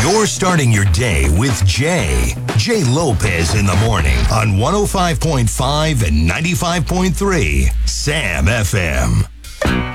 You're starting your day with Jay Lopez in the morning on 105.5 and 95.3 Sam FM.